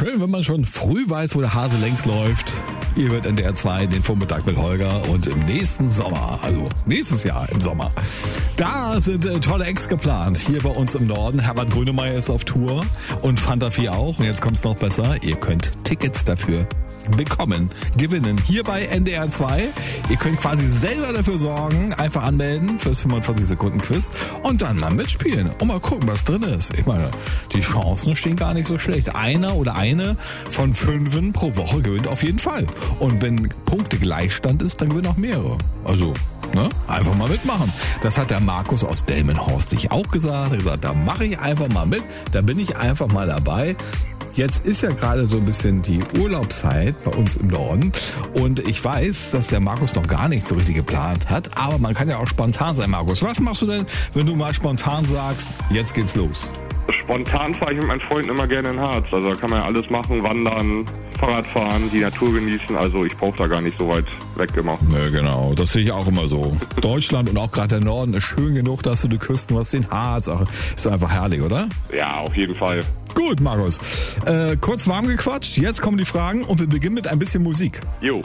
schön, wenn man schon früh weiß, wo der Hase längs läuft. Ihr hört NDR 2 den Vormittag mit Holger und im nächsten Sommer, also nächstes Jahr im Sommer, da sind tolle Acts geplant. Hier bei uns im Norden. Herbert Grönemeyer ist auf Tour und Fanta 4 auch. Und jetzt kommt's noch besser. Ihr könnt Tickets dafür gewinnen. Hier bei NDR 2. Ihr könnt quasi selber dafür sorgen, einfach anmelden fürs 45-Sekunden-Quiz und dann mal mitspielen und mal gucken, was drin ist. Ich meine, die Chancen stehen gar nicht so schlecht. Einer oder eine von 5 pro Woche gewinnt auf jeden Fall. Und wenn Punktegleichstand ist, dann gewinnen auch mehrere. Also, ne? Einfach mal mitmachen. Das hat der Markus aus Delmenhorst sich auch gesagt. Er hat gesagt, da mache ich einfach mal mit. Da bin ich einfach mal dabei. Jetzt ist ja gerade so ein bisschen die Urlaubszeit bei uns im Norden und ich weiß, dass der Markus noch gar nicht so richtig geplant hat, aber man kann ja auch spontan sein, Markus. Was machst du denn, wenn du mal spontan sagst, jetzt geht's los? Spontan fahre ich mit meinen Freunden immer gerne in Harz. Also da kann man ja alles machen, wandern, Fahrrad fahren, die Natur genießen. Also ich brauche da gar nicht so weit weg immer. Ne, genau, das sehe ich auch immer so. Deutschland und auch gerade der Norden ist schön genug, dass du die Küsten hast, den Harz. Ach, ist doch einfach herrlich, oder? Ja, auf jeden Fall. Gut, Markus. Kurz warm gequatscht, jetzt kommen die Fragen und wir beginnen mit ein bisschen Musik. Jo.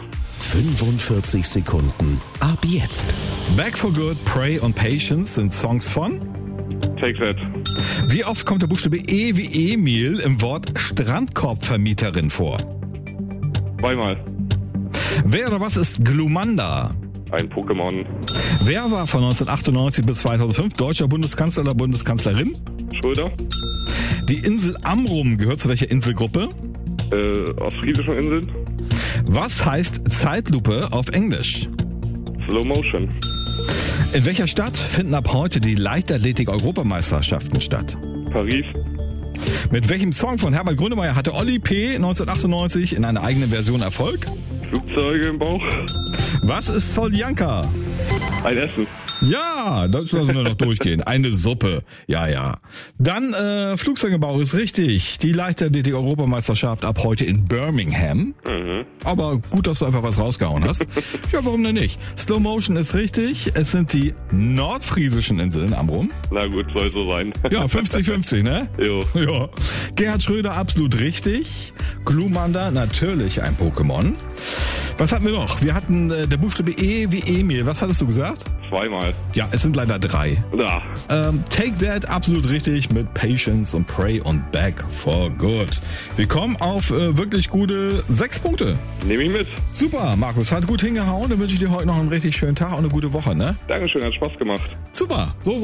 45 Sekunden ab jetzt. Back for Good, Pray und Patience sind Songs von Take That. Wie oft kommt der Buchstabe E wie Emil im Wort Strandkorbvermieterin vor? 2-mal. Wer oder was ist Glumanda? Ein Pokémon. Wer war von 1998 bis 2005 deutscher Bundeskanzler oder Bundeskanzlerin? Schröder. Die Insel Amrum gehört zu welcher Inselgruppe? Ostfriesischen Inseln. Was heißt Zeitlupe auf Englisch? Slow Motion. In welcher Stadt finden ab heute die Leichtathletik-Europameisterschaften statt? Paris. Mit welchem Song von Herbert Grönemeyer hatte Olli P. 1998 in einer eigenen Version Erfolg? Flugzeuge im Bauch. Was ist Soljanka? Ein Essen. Ja, das lassen wir noch durchgehen. Eine Suppe. Ja, ja. Dann Flugzeugebau ist richtig. Die Leichtathletik-Europameisterschaft ab heute in Birmingham. Mhm. Aber gut, dass du einfach was rausgehauen hast. Ja, warum denn nicht? Slow Motion ist richtig. Es sind die nordfriesischen Inseln Amrum. Na gut, soll so sein. Ja, 50-50, ne? Jo. Ja. Gerhard Schröder absolut richtig. Glumanda natürlich ein Pokémon. Was hatten wir noch? Wir hatten der Buchstabe E wie Emil. Was hattest du gesagt? 2-mal. Ja, es sind leider 3. Ja. Take That, absolut richtig, mit Patience und Pray und Back for Good. Wir kommen auf wirklich gute 6 Punkte. Nehme ich mit. Super, Markus, hat gut hingehauen. Dann wünsche ich dir heute noch einen richtig schönen Tag und eine gute Woche, ne? Dankeschön, hat Spaß gemacht. Super, so